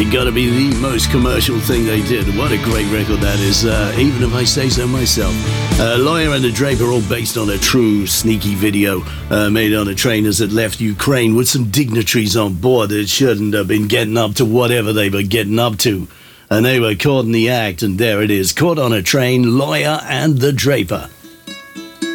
It gotta be the most commercial thing they did. What a great record that is, even if I say so myself. Lawyer and the Draper, all based on a true sneaky video made on a trainers that left Ukraine with some dignitaries on board that shouldn't have been getting up to whatever they were getting up to. And they were caught in the act, and there it is, caught on a train, Lawyer and the Draper.